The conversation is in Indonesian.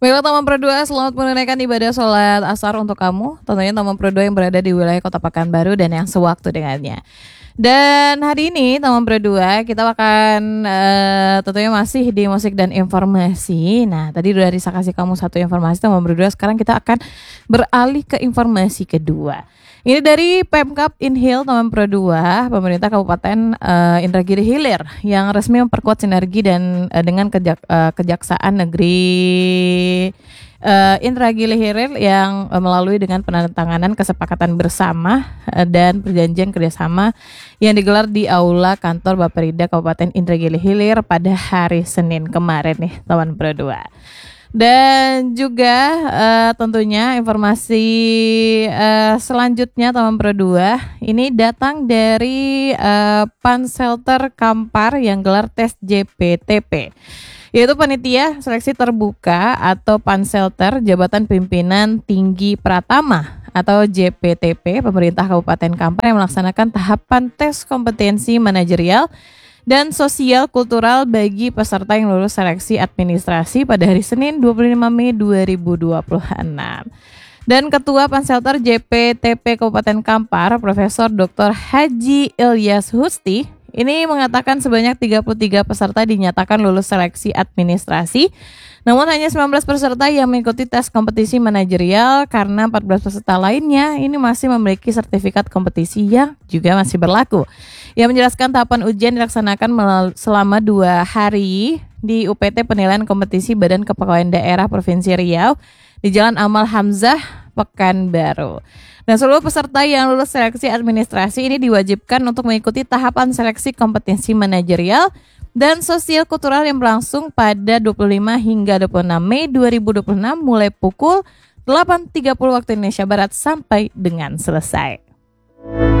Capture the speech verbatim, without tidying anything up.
Baiklah teman Pro dua, selamat menunaikan ibadah sholat asar untuk kamu. Tentunya teman Pro dua yang berada di wilayah Kota Pekanbaru dan yang sewaktu dengannya. Dan hari ini teman Pro dua kita akan uh, tentunya masih di musik dan informasi. Nah tadi udah bisa kasih kamu satu informasi teman Pro dua, sekarang kita akan beralih ke informasi kedua. Ini dari Pemkab Inhil teman Pro dua, pemerintah Kabupaten uh, Indragiri Hilir yang resmi memperkuat sinergi dan uh, dengan kejak, uh, Kejaksaan Negeri uh, Indragiri Hilir yang uh, melalui dengan penandatanganan kesepakatan bersama uh, dan perjanjian kerjasama yang digelar di Aula Kantor Bapperida Kabupaten Indragiri Hilir pada hari Senin kemarin nih teman Pro dua. Dan juga uh, tentunya informasi uh, selanjutnya teman Pro dua ini datang dari uh, Panselter Kampar yang gelar tes J P T P, yaitu panitia seleksi terbuka atau Panselter Jabatan Pimpinan Tinggi Pratama atau J P T P pemerintah Kabupaten Kampar yang melaksanakan tahapan tes kompetensi manajerial dan sosial kultural bagi peserta yang lulus seleksi administrasi pada hari Senin dua puluh lima Mei dua ribu dua puluh enam. Dan Ketua Panselter J P T P Kabupaten Kampar, Profesor Doktor Haji Ilyas Husti, ini mengatakan sebanyak tiga puluh tiga peserta dinyatakan lulus seleksi administrasi. Namun hanya sembilan belas peserta yang mengikuti tes kompetisi manajerial karena empat belas peserta lainnya ini masih memiliki sertifikat kompetisi yang juga masih berlaku. Ia menjelaskan tahapan ujian dilaksanakan selama dua hari di U P T Penilaian Kompetisi Badan Kepegawaian Daerah Provinsi Riau di Jalan Amal Hamzah, Pekanbaru. Dan seluruh peserta yang lulus seleksi administrasi ini diwajibkan untuk mengikuti tahapan seleksi kompetensi manajerial dan sosial kultural yang berlangsung pada dua puluh lima hingga dua puluh enam Mei dua ribu dua puluh enam mulai pukul delapan tiga puluh waktu Indonesia Barat sampai dengan selesai.